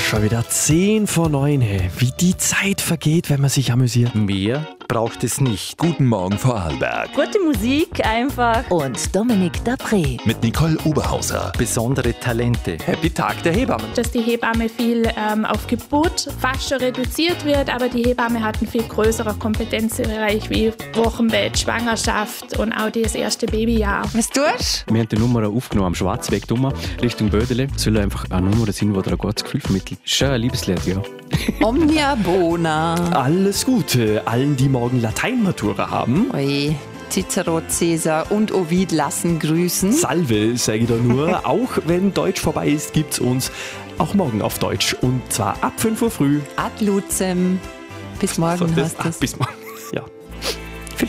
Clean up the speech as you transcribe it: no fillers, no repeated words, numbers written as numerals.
Schon wieder 10 vor 9. Hey. Wie die Zeit vergeht, wenn man sich amüsiert. Mehr braucht es nicht. Guten Morgen, Vorarlberg. Gute Musik einfach. Und Dominik Dapré. Mit Nicole Oberhauser. Besondere Talente. Happy Tag der Hebammen. Dass die Hebamme viel auf Geburt fast schon reduziert wird, aber die Hebamme hat einen viel größeren Kompetenzbereich wie Wochenbett, Schwangerschaft und auch das erste Babyjahr. Was tust du? Wir haben die Nummer aufgenommen am Schwarzweg Richtung Bödele. Es soll einfach eine Nummer sein, die dir ein gutes Gefühl vermittelt. Schon ein Liebeslied, ja. Omnia Bona. Alles Gute allen, die morgen Lateinmatura haben. Oi, Cicero, Caesar und Ovid lassen grüßen. Salve, sage ich da nur. Auch wenn Deutsch vorbei ist, gibt's uns auch morgen auf Deutsch. Und zwar ab 5 Uhr früh. Ad lucem. Bis morgen So, hast du's. bis morgen.